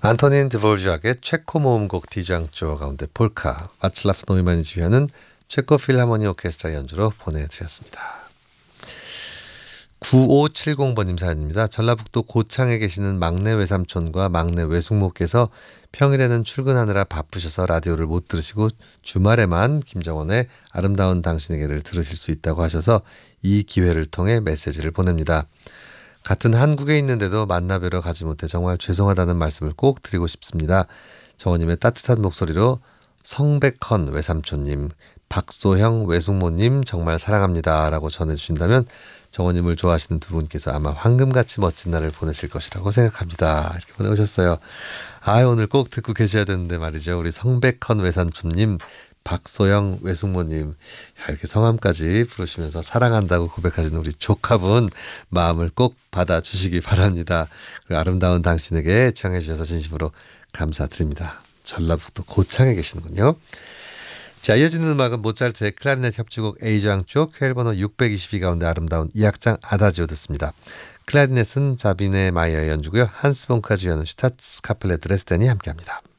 안토닌 드볼작의 체코 모음곡 D장조 가운데 폴카, 와츠라프 노이만이 지휘하는 체코 필하모니 오케스트라 연주로 보내드렸습니다. 9570번님 사연입니다. 전라북도 고창에 계시는 막내 외삼촌과 막내 외숙모께서 평일에는 출근하느라 바쁘셔서 라디오를 못 들으시고 주말에만 김정원의 아름다운 당신에게를 들으실 수 있다고 하셔서 이 기회를 통해 메시지를 보냅니다. 같은 한국에 있는데도 만나뵈러 가지 못해 정말 죄송하다는 말씀을 꼭 드리고 싶습니다. 정원님의 따뜻한 목소리로 성백헌 외삼촌님, 박소형 외숙모님 정말 사랑합니다 라고 전해주신다면 정원님을 좋아하시는 두 분께서 아마 황금같이 멋진 날을 보내실 것이라고 생각합니다. 이렇게 보내오셨어요. 오늘 꼭 듣고 계셔야 되는데 말이죠. 우리 성백헌 외삼촌님, 박소영 외숙모님, 이렇게 성함까지 부르시면서 사랑한다고 고백하시는 우리 조카분 마음을 꼭 받아주시기 바랍니다. 그리고 아름다운 당신에게 청해 주셔서 진심으로 감사드립니다. 전라북도 고창에 계시는군요. 자, 이어지는 음악은 모차르트의 클라리넷 협주곡 A장조 퀘일번호 622 가운데 아름다운 2악장 아다지오 듣습니다. 클라리넷은 자비네 마이어의 연주고요. 한스 본카 지휘하는 슈타츠 카펠레 드레스덴이 함께합니다.